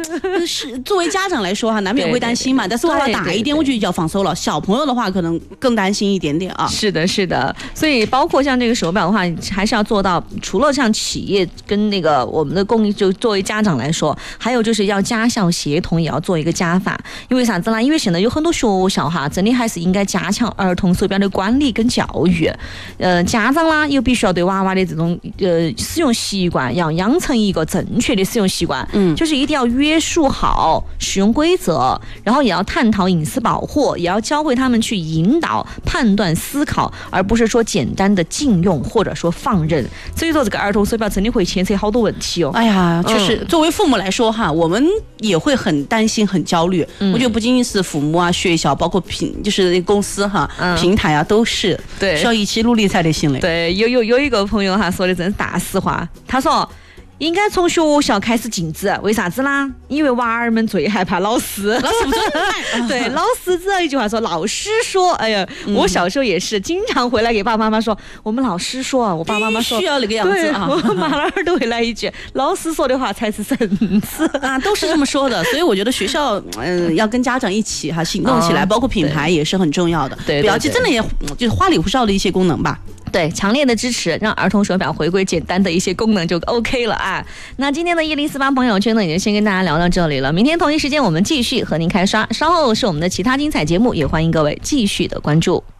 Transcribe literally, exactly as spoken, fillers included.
是作为家长来说哈，难免会担心嘛。但是娃娃大一点，我觉得就要放手了。小朋友的话，可能更担心一点点啊。 是的，是的。所以包括像这个手表的话，还是要做到，除了像企业跟那个我们的供应，就作为家长来说，还有就是要家校协同，也要做一个加法。因为啥子呢？因为现在有很多学校哈，真的还是应该加强儿童手表的管理跟教育。呃，家长啦，又必须要对娃娃的这种呃使用习惯要养成一个正确的使用习惯，嗯，就是一定要约束好使用规则，然后也要探讨隐私保护，也要教会他们去引导、判断、思考，而不是说简单的禁用或者说放任。所以说，这个儿童手表真的会牵扯好多问题哦。 哎呀，确实，嗯、作为父母来说哈，我们也会很担心、很焦虑。嗯、我觉得不仅仅是父母啊、学校，包括平就是公司哈、嗯、平台啊，都是对需要一起努力才得行的。 对，有有有一个朋友哈说的真是大实话，他说。应该从学校开始禁止，为啥子啦？因为娃儿们最害怕老师， 老师不准卖。 对，老师只有一句话说，老师说，哎呀，嗯、我小时候也是，经常回来给爸爸妈妈说，我们老师说，我爸爸妈妈说， 需要那个样子啊。 我妈儿都会来一句，老师说的话才是神子啊，都是这么说的。所以我觉得学校，嗯、呃，要跟家长一起哈行动起来，哦、包括品牌也是很重要的。对，表记真的也就是花里胡哨的一些功能吧。 对，强烈的支持，让儿童手表回归简单的一些功能就 OK 了啊。那今天的一零四八朋友圈呢，已经先跟大家聊到这里了。明天同一时间我们继续和您开刷，稍后是我们的其他精彩节目，也欢迎各位继续的关注。